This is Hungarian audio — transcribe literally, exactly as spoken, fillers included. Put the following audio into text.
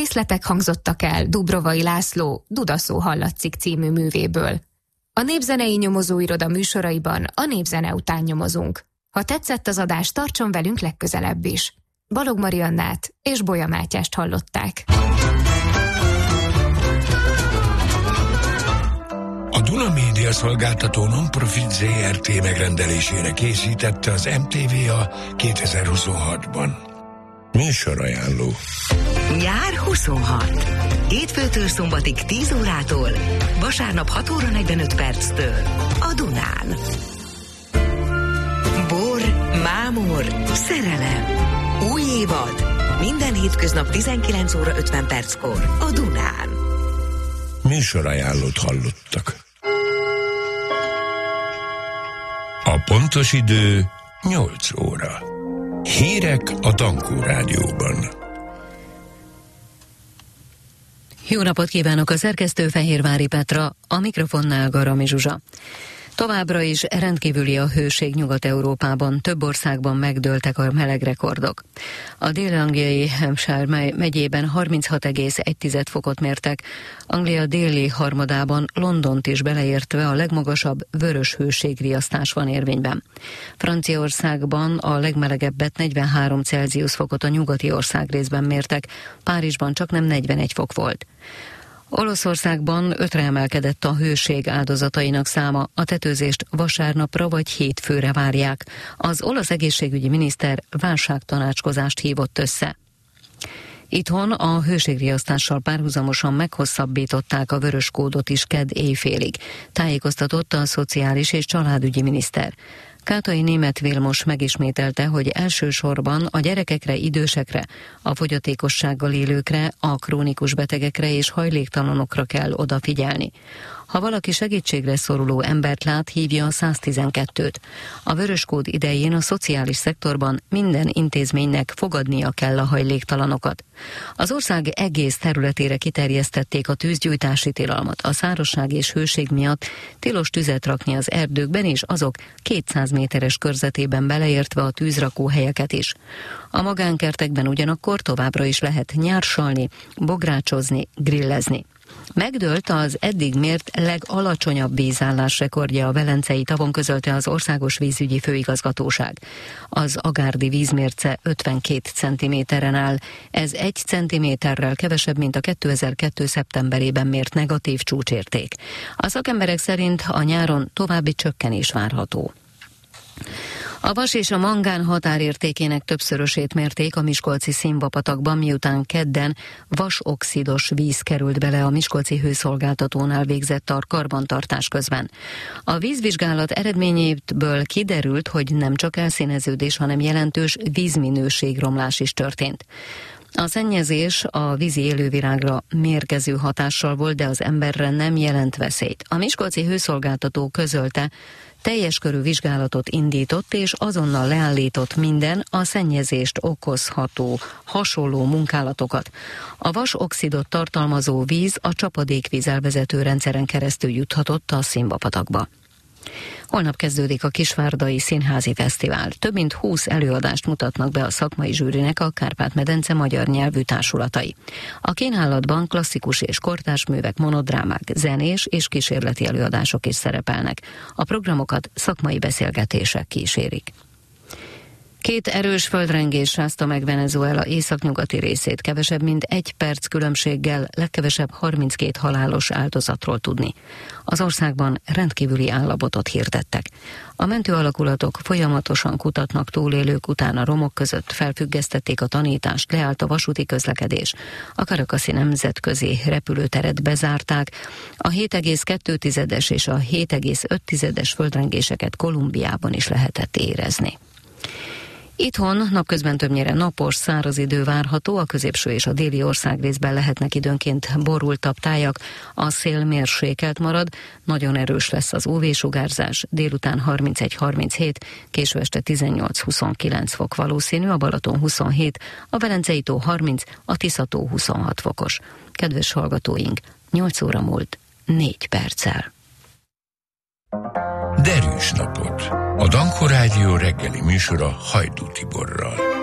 Részletek hangzottak el Dubrovai László Dudaszó hallatszik című művéből. A Népzenei Nyomozóiroda műsoraiban a népzene után nyomozunk. Ha tetszett az adás, tartson velünk legközelebb is. Balog Mariannát és Bolya Mátyást hallották. A Duna Média szolgáltató non-profit zé er té megrendelésére készítette az em té vé a kétezer-huszonhatban. Műsorajánló. Nyár huszonhat. Hétfőtől szombatig tíz órától, vasárnap hat óra negyvenöt perctől a Dunán. Bor, mámor, szerelem. Új évad. Minden hétköznap tizenkilenc óra ötven perckor a Dunán. Műsorajánlót hallottak. A pontos idő nyolc óra. Hírek a Dankó Rádióban. Jó napot kívánok, a szerkesztő Fehérvári Petra, a mikrofonnál Garami Zsuzsa. Továbbra is rendkívüli a hőség Nyugat-Európában, több országban megdőltek a melegrekordok. A dél-angliai Hampshire megyében harminchat egész egy fokot mértek, Anglia déli harmadában, Londont is beleértve a legmagasabb vörös hőségriasztás van érvényben. Franciaországban a legmelegebbet negyvenhárom Celsius fokot a nyugati országrészben mértek, Párizsban csaknem negyvenegy fok volt. Olaszországban ötre emelkedett a hőség áldozatainak száma, a tetőzést vasárnapra vagy hétfőre várják. Az olasz egészségügyi miniszter válságtanácskozást hívott össze. Itthon a hőségriasztással párhuzamosan meghosszabbították a vörös kódot is kedd éjfélig, tájékoztatott a szociális és családügyi miniszter. Kátai Németh Vilmos megismételte, hogy elsősorban a gyerekekre, idősekre, a fogyatékossággal élőkre, a krónikus betegekre és hajléktalanokra kell odafigyelni. Ha valaki segítségre szoruló embert lát, hívja a száztizenkettőt. A vöröskód idején a szociális szektorban minden intézménynek fogadnia kell a hajléktalanokat. Az ország egész területére kiterjesztették a tűzgyújtási tilalmat. A szárazság és hőség miatt tilos tüzet rakni az erdőkben és azok kétszáz méteres körzetében beleértve a tűzrakóhelyeket is. A magánkertekben ugyanakkor továbbra is lehet nyársalni, bográcsozni, grillezni. Megdőlt az eddig mért legalacsonyabb vízállás rekordja a Velencei tavon, közölte az Országos Vízügyi Főigazgatóság. Az agárdi vízmérce ötvenkét centiméteren áll, ez egy centiméterrel kevesebb, mint a kétezer-kettő szeptemberében mért negatív csúcsérték. A szakemberek szerint a nyáron további csökkenés várható. A vas és a mangán határértékének többszörösét mérték a miskolci Színvapatakban, miután kedden vasoxidos víz került bele a miskolci hőszolgáltatónál végzett karbantartás közben. A vízvizsgálat eredményéből kiderült, hogy nem csak elszíneződés, hanem jelentős vízminőségromlás is történt. A szennyezés a vízi élővirágra mérgező hatással volt, de az emberre nem jelent veszélyt. A miskolci hőszolgáltató közölte, teljes körű vizsgálatot indított és azonnal leállított minden a szennyezést okozható hasonló munkálatokat. A vasoxidot tartalmazó víz a csapadékvíz elvezető rendszeren keresztül juthatott a Színvapatakba. Holnap kezdődik a Kisvárdai Színházi Fesztivál. Több mint húsz előadást mutatnak be a szakmai zsűrinek a Kárpát-medence magyar nyelvű társulatai. A kínálatban klasszikus és kortárs művek, monodrámák, zenés és kísérleti előadások is szerepelnek. A programokat szakmai beszélgetések kísérik. Két erős földrengés rázta meg Venezuela északnyugati részét, kevesebb mint egy perc különbséggel legkevesebb harminckét halálos áldozatról tudni. Az országban rendkívüli állapotot hirdettek. A mentőalakulatok folyamatosan kutatnak túlélők után, a romok között felfüggesztették a tanítást, leállt a vasúti közlekedés. A Caracasi nemzetközi repülőteret bezárták, a hét egész kettő és a hét egész öt földrengéseket Kolumbiában is lehetett érezni. Itthon napközben többnyire napos, száraz idő várható, a középső és a déli országrészben lehetnek időnként borultabb tájak, a szél mérsékelt marad, nagyon erős lesz az ú vé-sugárzás, délután harmincegy harminchét, késő este tizennyolc-huszonkilenc fok valószínű, a Balaton huszonhét, a Velencei tó harminc, a Tisza-tó huszonhat fokos. Kedves hallgatóink, nyolc óra múlt négy perccel. Derűs napot! A Dankó Rádió reggeli műsora Hajdú Tiborral.